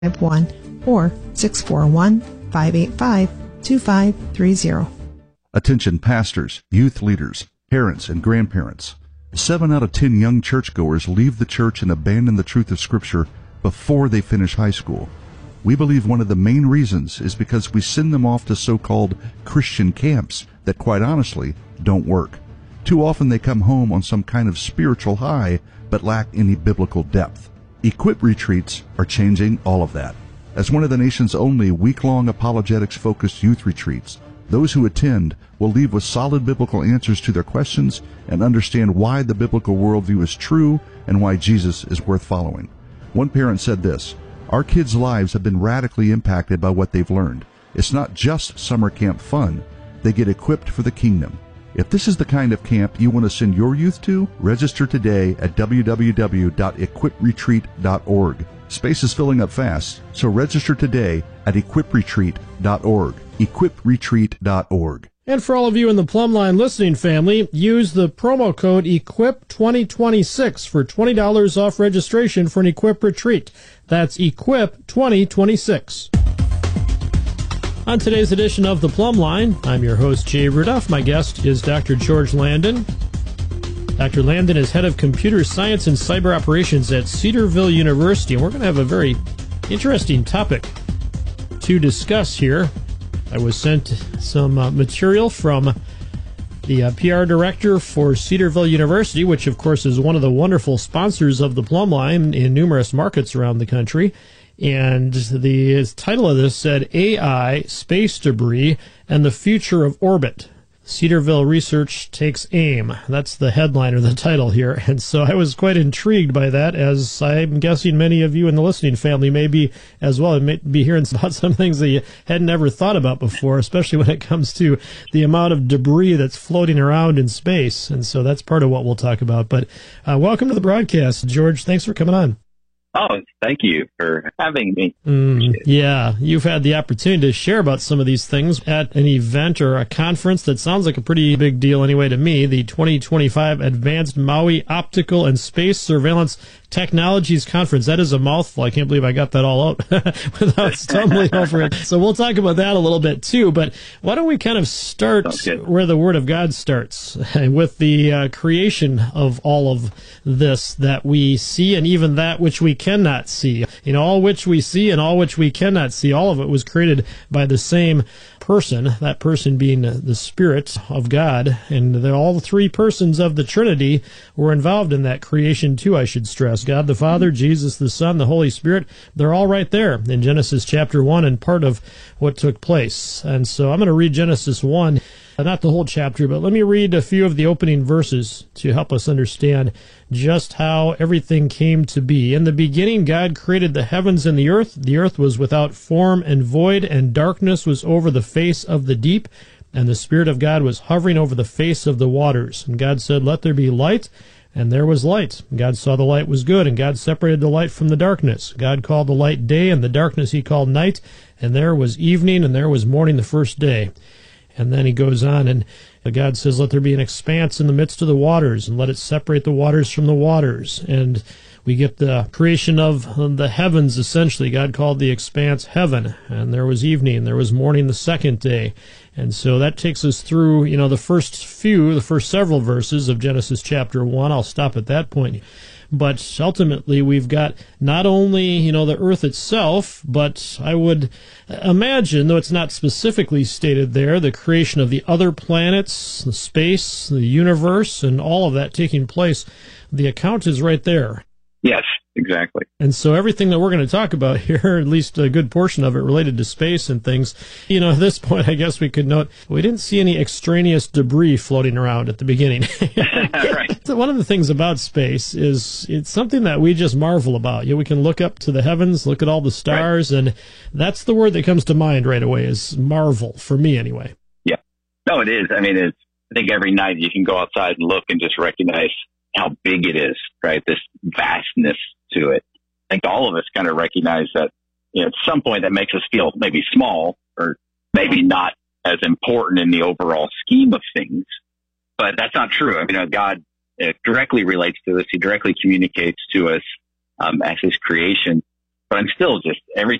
or 641-585-2530. Attention pastors, youth leaders, parents, and grandparents. 7 out of 10 young churchgoers leave the church and abandon the truth of Scripture before they finish high school. We believe one of the main reasons is because we send them off to so-called Christian camps that, quite honestly, don't work. Too often they come home on some kind of spiritual high but lack any biblical depth. Equip retreats are changing all of that. As one of the nation's only week-long apologetics-focused youth retreats, those who attend will leave with solid biblical answers to their questions and understand why the biblical worldview is true and why Jesus is worth following. One parent said this, "Our kids' lives have been radically impacted by what they've learned. It's not just summer camp fun. They get equipped for the kingdom." If this is the kind of camp you want to send your youth to, register today at www.equipretreat.org. Space is filling up fast, so register today at equipretreat.org. equipretreat.org. And for all of you in the Plumline listening family, use the promo code EQUIP2026 for $20 off registration for an Equip retreat. That's EQUIP2026. On today's edition of the Plumline, I'm your host, Jay Rudolph. My guest is Dr. George Landon. Dr. Landon is head of computer science and cyber operations at Cedarville University, and we're going to have a very interesting topic to discuss here. I was sent some material from the PR director for Cedarville University, which, of course, is one of the wonderful sponsors of the Plumline in numerous markets around the country. And the title of this said, AI, Space Debris, and the Future of Orbit. Cedarville Research Takes Aim. That's the headline or the title here. And so I was quite intrigued by that, as I'm guessing many of you in the listening family may be as well. You may be hearing about some things that you hadn't ever thought about before, especially when it comes to the amount of debris that's floating around in space. And so that's part of what we'll talk about. But welcome to the broadcast, George. Thanks for coming on. Oh, thank you for having me. Yeah, you've had the opportunity to share about some of these things at an event or a conference that sounds like a pretty big deal anyway to me, the 2025 Advanced Maui Optical and Space Surveillance Technologies Conference. That is a mouthful. I can't believe I got that all out without stumbling over it. So we'll talk about that a little bit too, but why don't we kind of start where the Word of God starts, with the creation of all of this that we see and even that which we cannot see. You know, all which we see and all which we cannot see, all of it was created by the same person, that person being the Spirit of God, and all 3 persons of the Trinity were involved in that creation too, I should stress. God the Father, Jesus the Son, the Holy Spirit, they're all right there in Genesis chapter 1 and part of what took place. And so I'm going to read Genesis 1, not the whole chapter, but let me read a few of the opening verses to help us understand just how everything came to be. In the beginning, God created the heavens and the earth. The earth was without form and void, and darkness was over the face of the deep, and the Spirit of God was hovering over the face of the waters. And God said, "Let there be light," and there was light. God saw the light was good, and God separated the light from the darkness. God called the light day, and the darkness he called night, and there was evening, and there was morning the first day. And then he goes on, and God says, "Let there be an expanse in the midst of the waters, and let it separate the waters from the waters." And we get the creation of the heavens, essentially. God called the expanse heaven, and there was evening, there was morning the second day. And so that takes us through, the first several verses of Genesis chapter 1. I'll stop at that point. But ultimately, we've got not only, the earth itself, but I would imagine, though it's not specifically stated there, the creation of the other planets, the space, the universe, and all of that taking place. The account is right there. Yes, exactly. And so everything that we're going to talk about here, at least a good portion of it related to space and things, at this point, I guess we could note, we didn't see any extraneous debris floating around at the beginning. Right. So one of the things about space is it's something that we just marvel about. We can look up to the heavens, look at all the stars, right. And that's the word that comes to mind right away is marvel, for me anyway. Yeah. No, it is. I think every night you can go outside and look and just recognize how big it is, right? This vastness to it. I think all of us kind of recognize that, at some point that makes us feel maybe small or maybe not as important in the overall scheme of things. But that's not true. God directly relates to us. He directly communicates to us as his creation. but I'm still just every